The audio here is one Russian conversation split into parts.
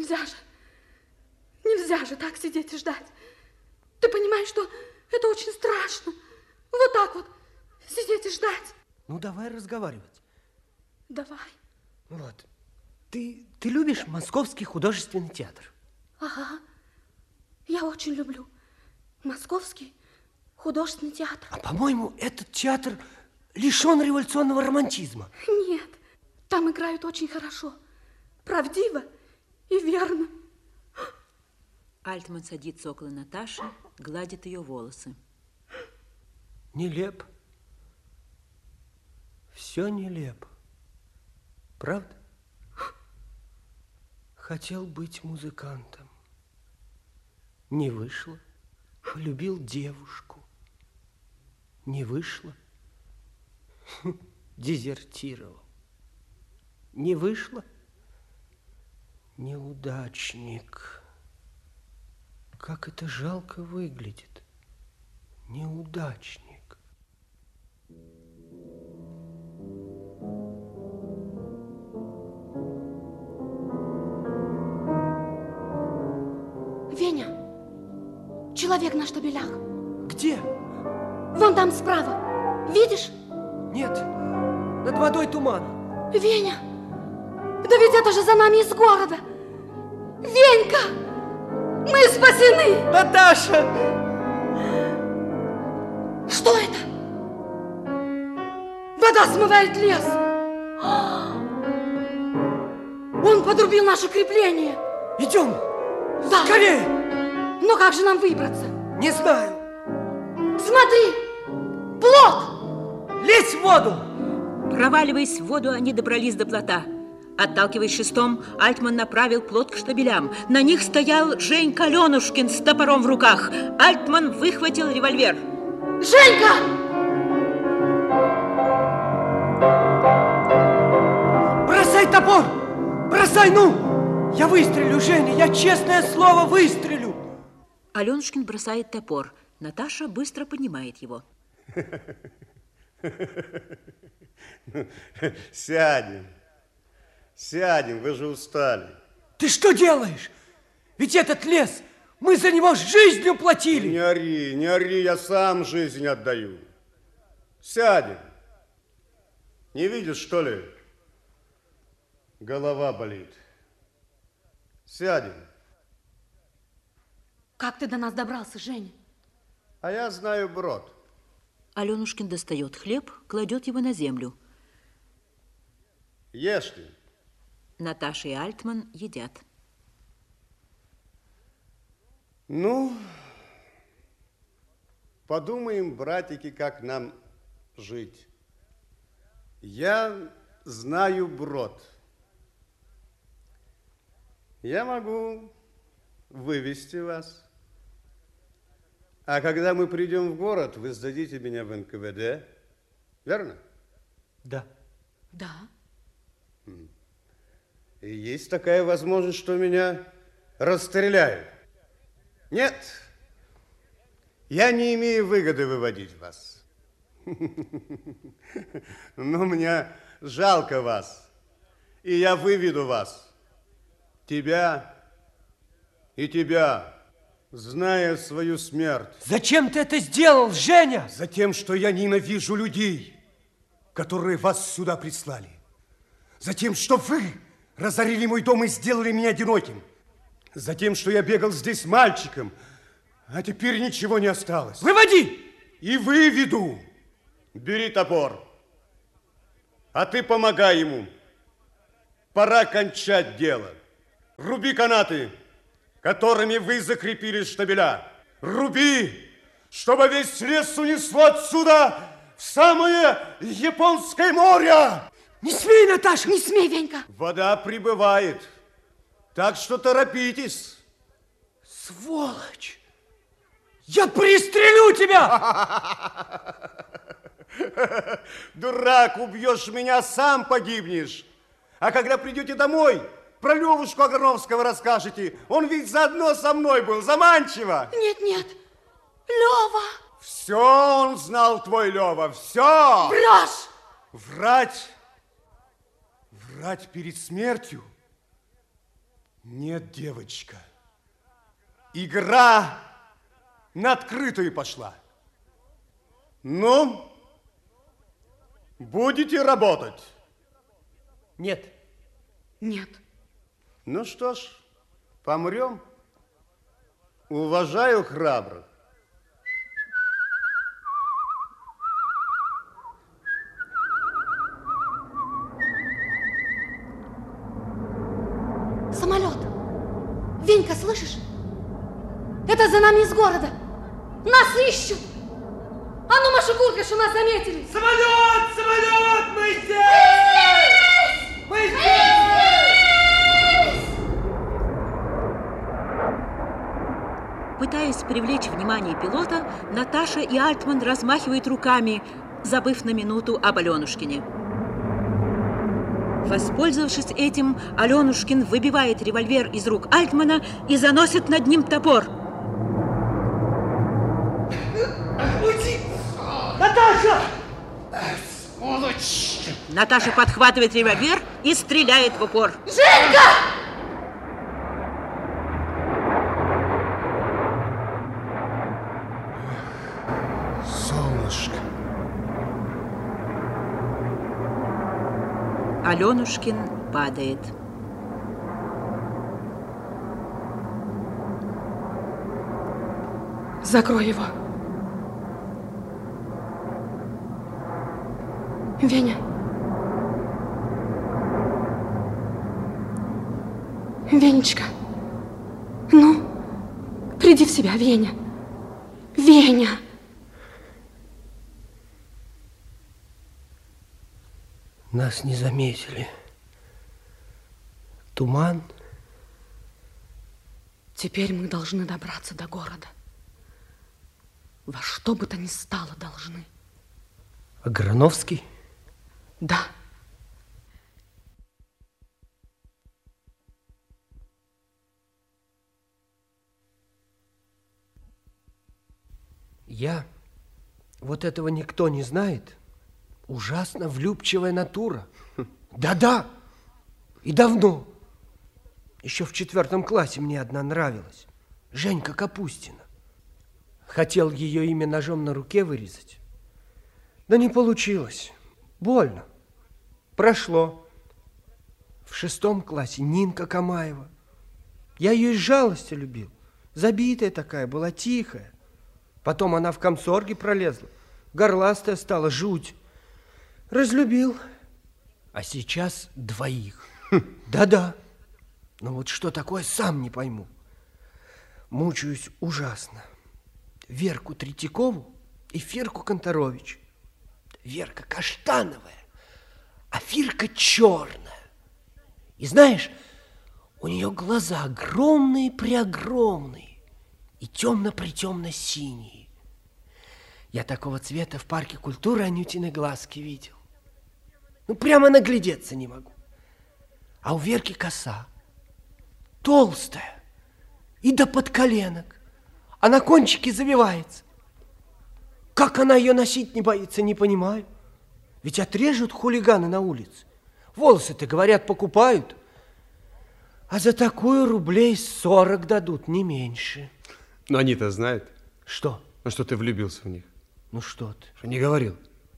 Нельзя же так сидеть и ждать. Ты понимаешь, что это очень страшно. Вот так вот сидеть и ждать. Ну, давай разговаривать. Давай. Вот. Ты любишь Московский художественный театр? Ага. Я очень люблю Московский художественный театр. А, по-моему, этот театр лишен революционного романтизма. Нет. Там играют очень хорошо. Правдиво и верно. Альтман садится около Наташи, гладит ее волосы. Нелепо. Все нелепо. Правда? Хотел быть музыкантом. Не вышло. Полюбил девушку. Не вышло. Дезертировал. Не вышло. Неудачник. Как это жалко выглядит. Неудачник. Веня, человек на штабелях. Где? Вон там справа. Видишь? Нет, над водой туман. Веня, да ведь это же за нами из города. Венька, мы спасены. Наташа! Что это? Вода смывает лес. Он подрубил наше крепление. Идем! Да. Скорее! Но как же нам выбраться? Не знаю. Смотри, плот! Лезь в воду! Проваливаясь в воду, они добрались до плота. Отталкиваясь шестом, Альтман направил плот к штабелям. На них стоял Женька Аленушкин с топором в руках. Альтман выхватил револьвер. Женька! Бросай топор! Бросай, ну! Я выстрелю, Женя, я, честное слово, выстрелю! Аленушкин бросает топор. Наташа быстро поднимает его. Сядем. Сядем, вы же устали. Ты что делаешь? Ведь этот лес, мы за него жизнью платили. Не ори, я сам жизнь отдаю. Сядем. Не видишь, что ли? Голова болит. Сядем. Как ты до нас добрался, Женя? А я знаю брод. Аленушкин достает хлеб, кладет его на землю. Ешь ты. Наташа и Альтман едят. Ну, подумаем, братики, как нам жить. Я знаю брод. Я могу вывести вас. А когда мы придем в город, вы сдадите меня в НКВД. Верно? Да. Да. И есть такая возможность, что меня расстреляют. Нет, я не имею выгоды выводить вас. Но мне жалко вас, и я выведу вас. Тебя и тебя, зная свою смерть. Зачем ты это сделал, Женя? Затем, что я ненавижу людей, которые вас сюда прислали. Затем, что вы разорили мой дом и сделали меня одиноким. Затем, что я бегал здесь мальчиком, а теперь ничего не осталось. Выводи! И выведу. Бери топор. А ты помогай ему. Пора кончать дело. Руби канаты, которыми вы закрепили штабеля. Руби, чтобы весь лес унесло отсюда в самое Японское море. Не смей, Наташа! Не смей, Венька! Вода прибывает, так что торопитесь. Сволочь! Я пристрелю тебя! Дурак, убьешь меня, сам погибнешь. А когда придете домой, про Левушку Аграновского расскажете. Он ведь заодно со мной был, заманчиво. Нет, нет, Лева! Все он знал, твой Лева, все. Врешь! Врать перед смертью? Нет, девочка. Игра на открытую пошла. Ну, будете работать? Нет. Нет. Ну что ж, помрем. Уважаю храбрых. Самолет. Венька, слышишь? Это за нами из города. Нас ищут. А ну, Маша Гуркаш, нас заметили. Самолет! Самолет! Мы здесь! Мы здесь! Пытаясь привлечь внимание пилота, Наташа и Альтман размахивают руками, забыв на минуту об Аленушкине. Воспользовавшись этим, Аленушкин выбивает револьвер из рук Альтмана и заносит над ним топор. Уйди! Наташа! Сволочь! Наташа подхватывает револьвер и стреляет в упор. Женька! Солнышко. Аленушкин падает. Закрой его. Веня. Венечка. Ну, приди в себя, Веня. Веня. Нас не заметили. Туман. Теперь мы должны добраться до города. Во что бы то ни стало должны. А Грановский? Да. Вот этого никто не знает, ужасно влюбчивая натура. Да-да, и давно. Еще в 4 классе мне одна нравилась. Женька Капустина. Хотел ее имя ножом на руке вырезать. Да не получилось. Больно. Прошло. В 6 классе Нинка Камаева. Я ее из жалости любил. Забитая такая была, тихая. Потом она в комсорге пролезла. Горластая стала, жуть. Разлюбил. А сейчас 2. Да-да. Но вот что такое, сам не пойму. Мучаюсь ужасно. Верку Третьякову и Фирку Конторович. Верка каштановая, а Фирка черная. И знаешь, у нее глаза огромные-преогромные и темно-притемно-синие. Я такого цвета в парке культуры Анютины глазки видел. Ну, прямо наглядеться не могу. А у Верки коса толстая и до подколенок, а на кончике завивается. Как она ее носить не боится, не понимаю. Ведь отрежут хулиганы на улице. Волосы-то, говорят, покупают. А за такую рублей 40 дадут, не меньше. Но они-то знают. Что? Ну, что ты влюбился в них. Ну, что ты? Что не говорил.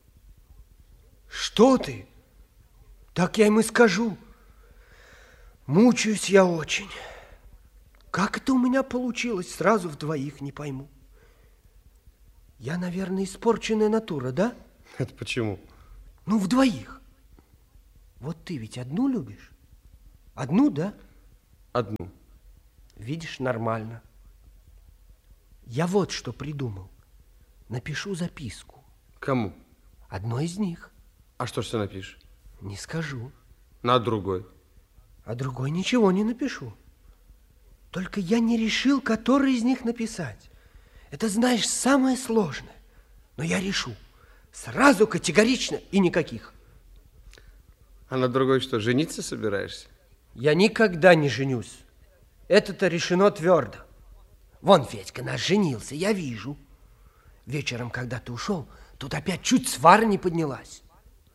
Что ты? Так я им и скажу. Мучаюсь я очень. Как это у меня получилось, сразу в 2 не пойму. Я, наверное, испорченная натура, да? Это почему? Ну, в 2. Вот ты ведь одну любишь? Одну, да? Одну. Видишь, нормально. Я вот что придумал. Напишу записку. Кому? Одной из них. А что ж ты напишешь? Не скажу. На другой. А другой ничего не напишу. Только я не решил, который из них написать. Это, знаешь, самое сложное. Но я решу. Сразу, категорично и никаких. А на другой что, жениться собираешься? Я никогда не женюсь. Это-то решено твердо. Вон Федька наш женился, я вижу. Вечером, когда ты ушел, тут опять чуть свара не поднялась.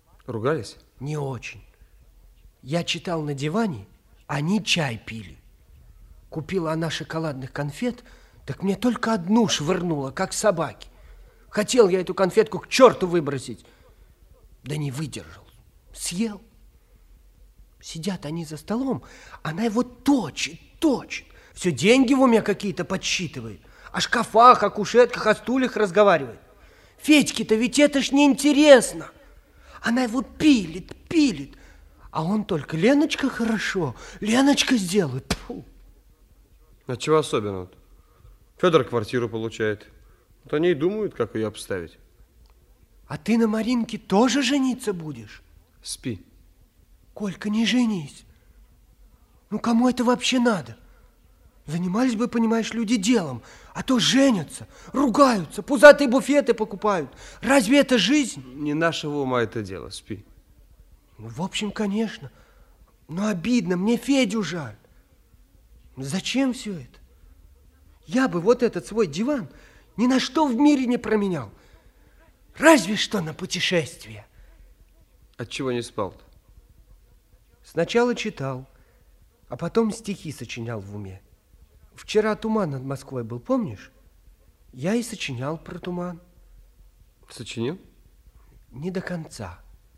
Ругались? Не очень. Я читал на диване, они чай пили. Купила она шоколадных конфет, так мне только одну швырнула, как собаки. Хотел я эту конфетку к черту выбросить, да не выдержал, съел. Сидят они за столом, она его точит. Все деньги в уме какие-то подсчитывает. О шкафах, о кушетках, о стульях разговаривает. Федьке-то ведь это ж неинтересно. Она его пилит. А он только: Леночка хорошо, Леночка сделает. Тьфу. А чего особенного? Федор квартиру получает. Вот они и думают, как ее обставить. А ты на Маринке тоже жениться будешь? Спи. Колька, не женись. Ну, кому это вообще надо? Занимались бы, понимаешь, люди делом, а то женятся, ругаются, пузатые буфеты покупают. Разве это жизнь? Не нашего ума это дело. Спи. Ну, в общем, конечно. Но обидно, мне Федю жаль. Зачем все это? Я бы вот этот свой диван ни на что в мире не променял. Разве что на путешествие. Отчего не спал-то? Сначала читал, а потом стихи сочинял в уме. Вчера туман над Москвой был, помнишь? Я и сочинял про туман. Сочинил? Не до конца.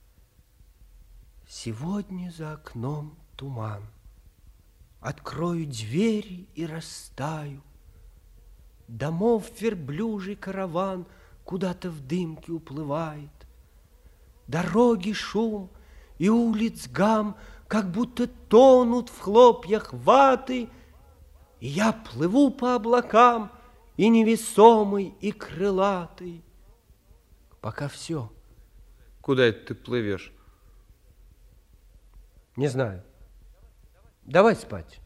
Сегодня за окном туман. Открою двери и растаю. Домов верблюжий караван куда-то в дымке уплывает. Дороги шум и улиц гам как будто тонут в хлопьях ваты. И я плыву по облакам, и невесомый, и крылатый. Пока все. Куда это ты плывешь? Не знаю. Давай спать.